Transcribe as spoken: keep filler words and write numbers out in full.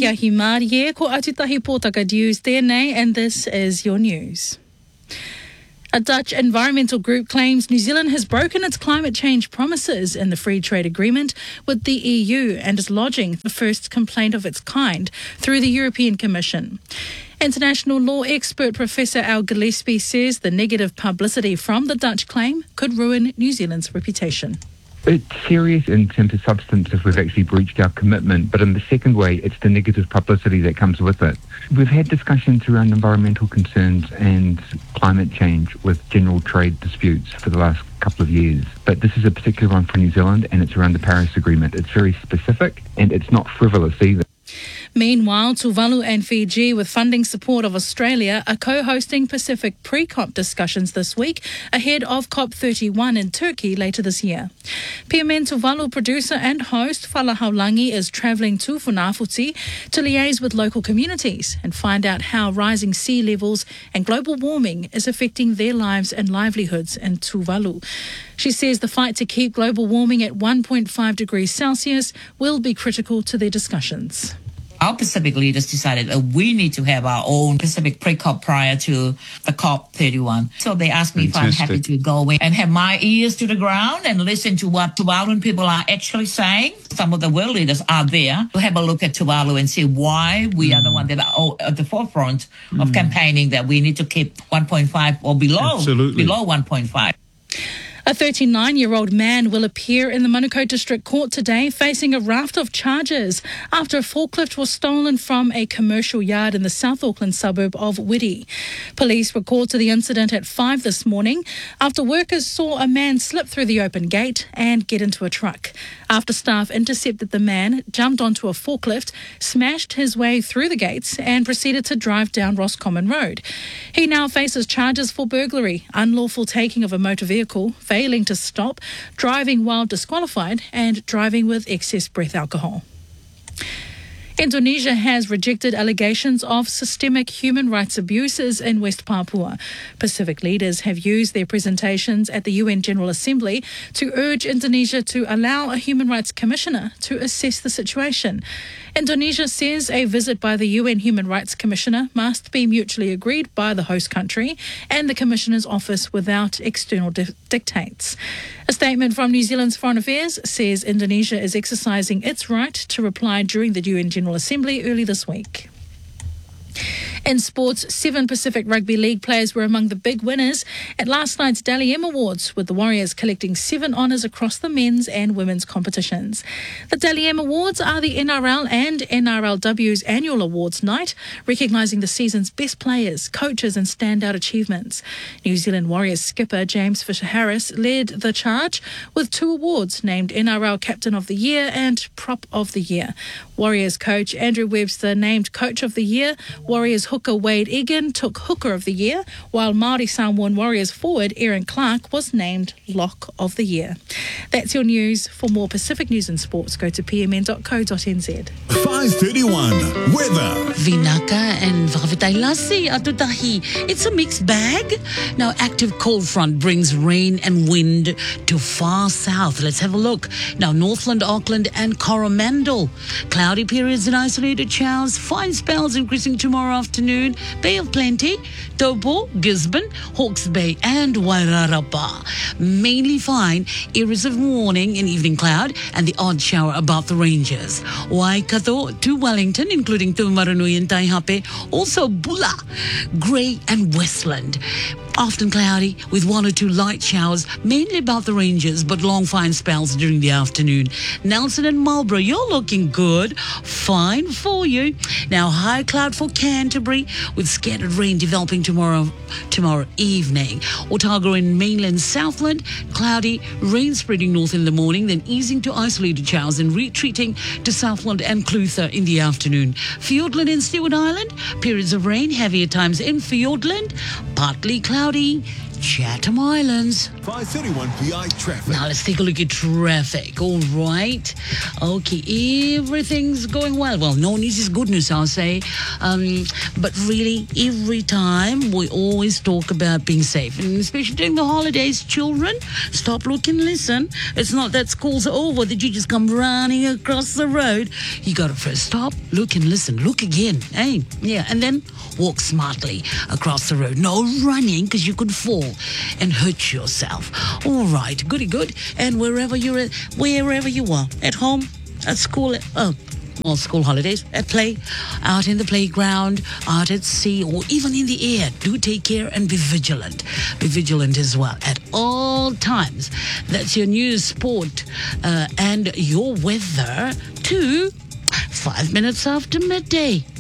Hiahi Mārie, ko Atutahi Pōtaka News tēnei, and this is your news. A Dutch environmental group claims New Zealand has broken its climate change promises in the free trade agreement with the E U and is lodging the first complaint of its kind through the European Commission. International law expert Professor Al Gillespie says the negative publicity from the Dutch claim could ruin New Zealand's reputation. It's serious in terms of substance if we've actually breached our commitment, but in the second way, it's the negative publicity that comes with it. We've had discussions around environmental concerns and climate change with general trade disputes for the last couple of years, but this is a particular one for New Zealand, and it's around the Paris Agreement. It's very specific, and it's not frivolous either. Meanwhile, Tuvalu and Fiji, with funding support of Australia, are co-hosting Pacific pre-COP discussions this week ahead of COP thirty-one in Turkey later this year. P M N Tuvalu producer and host Fala Haulangi is travelling to Funafuti to liaise with local communities and find out how rising sea levels and global warming is affecting their lives and livelihoods in Tuvalu. She says the fight to keep global warming at one point five degrees Celsius will be critical to their discussions. Our Pacific leaders decided that we need to have our own Pacific pre-COP prior to the COP thirty-one. So they asked me Fantastic. If I'm happy to go away and have my ears to the ground and listen to what Tuvaluan people are actually saying. Some of the world leaders are there to have a look at Tuvalu and see why we mm. are the ones that are at the forefront mm. of campaigning that we need to keep one point five or below, Absolutely. below one point five. A thirty-nine-year-old man will appear in the Manukau District Court today facing a raft of charges after a forklift was stolen from a commercial yard in the South Auckland suburb of Whitty. Police were called to the incident at five this morning after workers saw a man slip through the open gate and get into a truck. After staff intercepted the man, jumped onto a forklift, smashed his way through the gates and proceeded to drive down Roscommon Road. He now faces charges for burglary, unlawful taking of a motor vehicle, failing to stop, driving while disqualified, and driving with excess breath alcohol. Indonesia has rejected allegations of systemic human rights abuses in West Papua. Pacific leaders have used their presentations at the U N General Assembly to urge Indonesia to allow a human rights commissioner to assess the situation. Indonesia says a visit by the U N Human Rights Commissioner must be mutually agreed by the host country and the Commissioner's office without external di- dictates. A statement from New Zealand's Foreign Affairs says Indonesia is exercising its right to reply during the U N General Assembly early this week. In sports, seven Pacific Rugby League players were among the big winners at last night's Dally M Awards, with the Warriors collecting seven honours across the men's and women's competitions. The Dally M Awards are the N R L and N R L W's annual awards night, recognising the season's best players, coaches and standout achievements. New Zealand Warriors skipper James Fisher-Harris led the charge with two awards named N R L Captain of the Year and Prop of the Year. Warriors coach Andrew Webster named Coach of the Year. Warriors hooker Wade Egan took Hooker of the Year, while Māori Samoan Warriors forward Erin Clark was named Lock of the Year. That's your news. For more Pacific news and sports, go to p m n dot co dot n z. five thirty-one weather. Vinaka and Vavitailasi Atutahi. It's a mixed bag. Now, active cold front brings rain and wind to far south. Let's have a look. Now, Northland, Auckland and Coromandel. Cloudy periods and isolated showers. Fine spells increasing tomorrow afternoon. Bay of Plenty, Taupo, Gisborne, Hawke's Bay and Wairarapa. Mainly fine. Areas of morning and evening cloud and the odd shower above the ranges. Waikato to Wellington, including Tuamarunui and Taihape. Also Bula, grey and Westland. Often cloudy with one or two light showers, mainly above the ranges, but long fine spells during the afternoon. Nelson and Marlborough, you're looking good. Fine for you. Now, high cloud for Canterbury with scattered rain developing tomorrow tomorrow evening. Otago in mainland Southland, cloudy, rain spreading north in the morning, then easing to isolated showers and retreating to Southland and Clutha in the afternoon. Fiordland and Stewart Island, periods of rain, heavy at times in Fiordland, partly cloudy. Chatham Islands. five thirty-one P I traffic. Now let's take a look at traffic. All right. Okay, everything's going well. Well, no news is good news, I'll say. Um, but really, every time we always talk about being safe, and especially during the holidays, children, stop, look, and listen. It's not that school's over that you just come running across the road. You got to first stop, look, and listen. Look again. Hey, yeah, and then walk smartly across the road. No running, because you could fall and hurt yourself. All right, goody good. And wherever you're at, wherever you are, at home, at school, at, oh, well, school holidays, at play, out in the playground, out at sea, or even in the air, do take care and be vigilant. Be vigilant as well at all times. That's your news, sport, uh, and your weather to five minutes after midday.